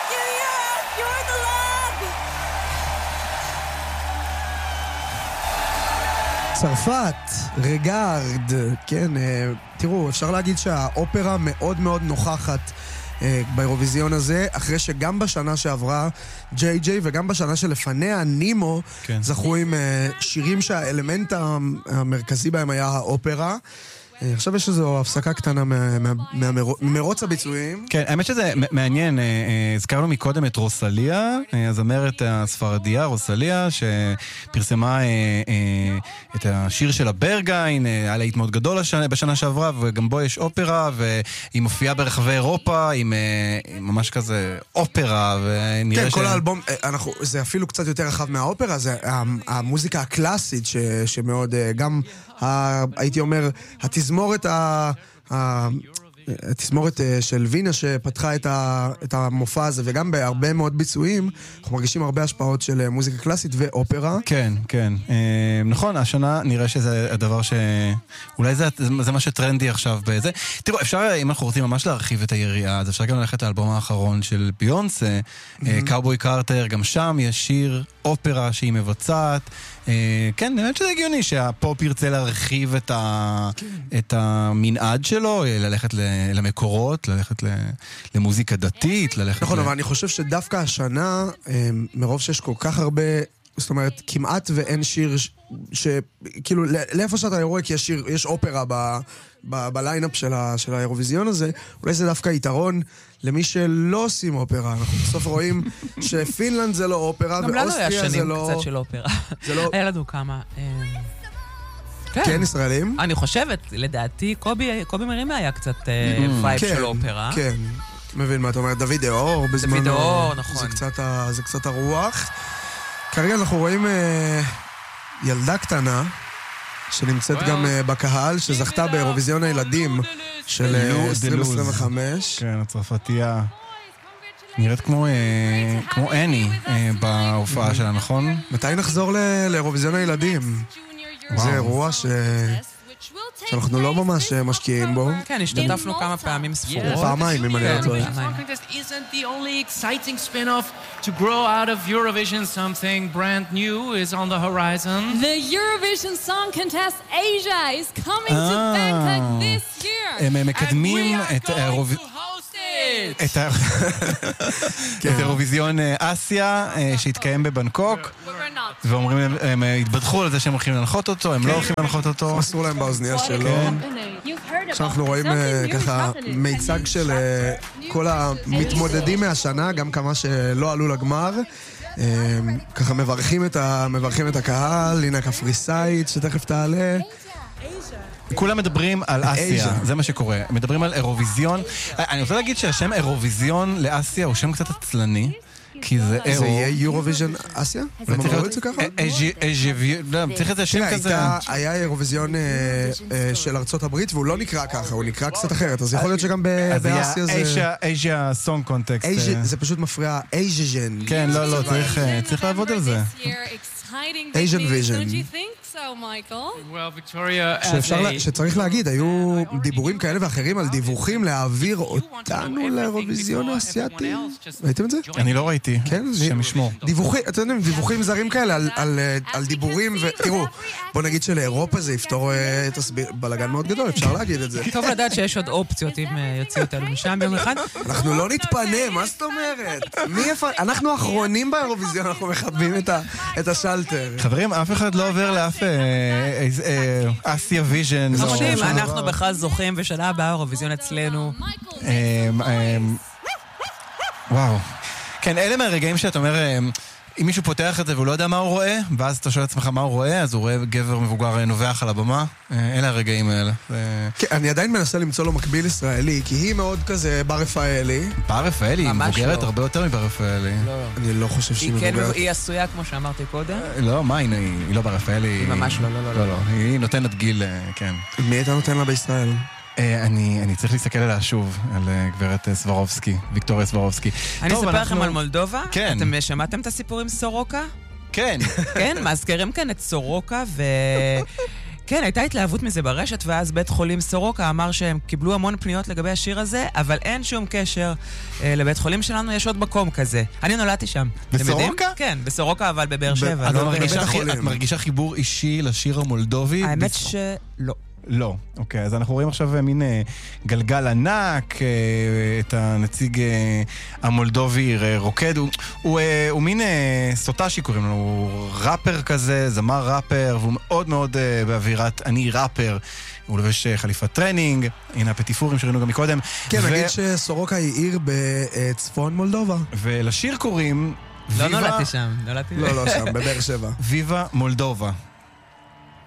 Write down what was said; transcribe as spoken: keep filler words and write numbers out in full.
צרפת, רגארד, כן, תראו, אפשר להגיד שהאופרה מאוד מאוד נוכחת באירוויזיון הזה, אחרי שגם בשנה שעברה ג'יי ג'יי וגם בשנה שלפניה נימו כן. זכו עם שירים שהאלמנט המרכזי בהם היה האופרה. עכשיו יש איזו הפסקה קטנה ממרוץ הביצועים. כן, האמת שזה מעניין, הזכרנו מקודם את רוסליה, הזמרת הספרדיה, רוסליה, שפרסמה את השיר של הברגיין, היה להיט מאוד גדול בשנה שעברה, וגם בו יש אופרה, והיא מופיעה ברחבי אירופה, עם ממש כזה אופרה, ונראה כן, כל האלבום, זה אפילו קצת יותר רחב מהאופרה, זה המוזיקה הקלאסית, שמאוד, גם, הייתי אומר, התזמורת ה... התזמורת של וינה שפתחה את, ה, את המופע הזה, וגם בהרבה מאוד ביצועים, אנחנו מרגישים הרבה השפעות של מוזיקה קלאסית ואופרה. כן, כן. נכון, השנה נראה שזה הדבר ש... אולי זה, זה מה שטרנדי עכשיו בזה. תראו, אפשר, אם אנחנו רוצים ממש להרחיב את היריעה, אז אפשר גם ללכת לאלבום האחרון של ביונסה, קאובוי קארטר, גם שם יש שיר אופרה שהיא מבצעת. כן, נראה שזה הגיוני שהפופ ירצה להרחיב את, ה... את המנעד שלו, ללכת למקורות, ללכת למוזיקה דתית, ללכת... נכון, אבל אני חושב שדווקא השנה, מרוב שיש כל כך הרבה, זאת אומרת, כמעט ואין שיר שכאילו, לאיפה שאתה רואה, כי יש שיר, יש אופרה ב... בליינאפ של, ה, של האירוויזיון הזה, אולי זה דווקא יתרון למי שלא עושים אופרה. אנחנו בסוף רואים שפינלנד זה לא אופרה, ואוסטריה זה לא... גם לנו היה שנים קצת של אופרה. היה לנו כמה... כן, ישראלים? אני חושבת, לדעתי, קובי מרימה היה קצת פייב של אופרה. כן, מבין מה אתה אומר, דוד אור בזמנו. דוד אור, נכון. זה קצת הרוח. כרגע אנחנו רואים ילדה קטנה, שנמצאת גם בקהל, שזכתה באירוויזיון הילדים של עשרים עשרים וחמש. כן, הצרפתייה. נראית כמו כמו אני בהופעה שלה, נכון? מתי נחזור לאירוויזיון הילדים? זה אירוע ש... שאנחנו לא ממש משקיעים בו. כן, השתתפנו כמה פעמים ספורות. פעמיים, אם אני לא טועה. Isn't the only exciting spin-off to grow out of Eurovision. Something brand new is on the horizon. The Eurovision Song Contest Asia is coming to Bangkok this year. הם מקדמים את האירוויזיון... את האירוויזיון אסיה שהתקיים בבנקוק, ואומרים, הם התבדחו על זה שהם הולכים לנחות אותו, הם לא הולכים לנחות אותו. מסרו להם באוזניה שלו. שאנחנו רואים ככה מיצג של כל המתמודדים מהשנה, גם כמה שלא עלו לגמר. ככה מברכים את הקהל, הנה קפריסאית שתכף תעלה. כולם מדברים על אסיה, זה מה שקורה. מדברים על אירוויזיון. אני רוצה להגיד שהשם אירוויזיון לאסיה הוא שם קצת עצלני, כי זה אירו... זה יהיה יורוביז'ן אסיה? זה ממרו את זה ככה? צריך את זה שם כזה. היה אירוויזיון של ארצות הברית, והוא לא נקרא ככה, הוא נקרא קצת אחרת, אז יכול להיות שגם באסיה זה... אייז'ה סונג קונטקסט. זה פשוט מפריע, אייז'ן. כן, לא, לא, צריך לעבוד על זה. אייז'ן ויז'ן. שצריך להגיד, היו דיבורים כאלה ואחרים על דיווחים להעביר אותנו לאירוויזיון האסייתי. ראיתם את זה? אני לא ראיתי. כן? שם ישמור. דיווחים, אתם יודעים, דיווחים זרים כאלה על דיבורים, ותראו, בוא נגיד שלאירופה זה יפתור את בלגן מאוד גדול, אפשר להגיד את זה. טוב לדעת שיש עוד אופציות אם יוציאו אותנו משם ביום אחד. אנחנו לא נתפנה, מה זאת אומרת? אנחנו האחרונים באירוויזיון, אנחנו מכבים את השלטר. חברים, אף אחד לא עובר לאף אסיה ויז'ן. אנחנו בכלל זוכים בשנה הבאה אירוויזיון אצלנו. וואו. כן, אלה מהרגעים שאתה אומר, אם מישהו פותח את זה והוא לא יודע מה הוא רואה, ואז אתה שואל עצמך מה הוא רואה, אז הוא רואה גבר מבוגר נובח על הבמה. אלה הרגעים האלה. כן, אני עדיין מנסה למצוא לו מקביל ישראלי, כי היא מאוד כזה בר רפאלי. בר רפאלי, היא מבוגרת הרבה יותר מבר רפאלי. אני לא חושב שהיא מבוגרת. היא עשויה, כמו שאמרתי קודם. לא, מה, היא לא בר רפאלי. היא ממש לא, לא, לא. היא נותנת גיל, כן. מי הייתה נותן לה בישראל? אני, אני צריך להסתכל עליה שוב, על גברת סברובסקי, ויקטוריה סברובסקי. אני אספר לכם על מולדובה? כן. אתם שמעתם את הסיפור עם סורוקה? כן. כן, מזכירים כאן את סורוקה, ו... כן, הייתה התלהבות מזה ברשת, ואז בית חולים סורוקה אמר שהם קיבלו המון פניות לגבי השיר הזה, אבל אין שום קשר אה, לבית חולים שלנו, יש עוד מקום כזה. אני נולדתי שם. בסורוקה? כן, בסורוקה, אבל בבאר שבע. את לא מרגישה, בבית החולים. את מרגישה חיבור אישי לשיר המולדובי? האמת בצ... שלא. לא, אוקיי, אז אנחנו רואים עכשיו מין אה, גלגל ענק, אה, את הנציג אה, המולדובי אה, רוקד, הוא, הוא, אה, הוא מין אה, סוטשי קוראים לו, הוא ראפר כזה, זמר ראפר, והוא מאוד מאוד אה, באווירת אני ראפר, הוא לובש אה, חליפת טרנינג, הנה הפטיפורים שראינו גם מקודם. כן, ו... נגיד שסורוקה היא עיר בצפון מולדובה. ולשיר קוראים לא ויבה... נולדתי שם, נולדתי... לא, לא שם, בבאר שבע. ויבה מולדובה.